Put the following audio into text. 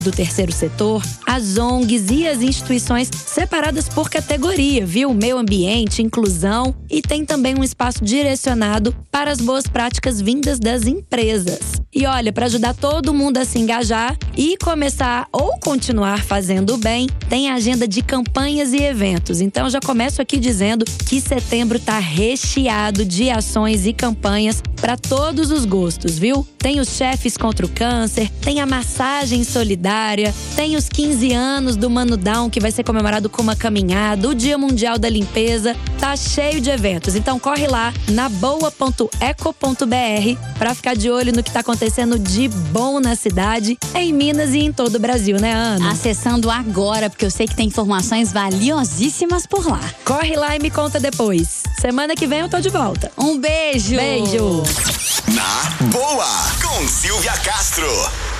do terceiro setor, as ONGs e as instituições separadas por categoria, viu? Meio ambiente, inclusão, e tem também um espaço direcionado para as boas práticas vindas das empresas. E olha, para ajudar todo mundo a se engajar e começar ou continuar fazendo bem, tem a agenda de campanhas e eventos. Então já começo aqui dizendo que setembro tá recheado de ações e campanhas para todos os gostos, viu? Tem os chefes contra o câncer, tem a massagem solidária, tem os 15 anos do Mano Down, que vai ser comemorado com uma caminhada, o Dia Mundial da Limpeza, tá cheio de eventos. Então corre lá na boa.eco.br para ficar de olho no que tá acontecendo de bom na cidade, em Minas e em todo o Brasil, né, Ana? Acessando agora, porque eu sei que tem informações valiosíssimas por lá. Corre lá e me conta depois. Semana que vem eu tô de volta. Um beijo! Beijo! Na Boa, com Silvia Castro.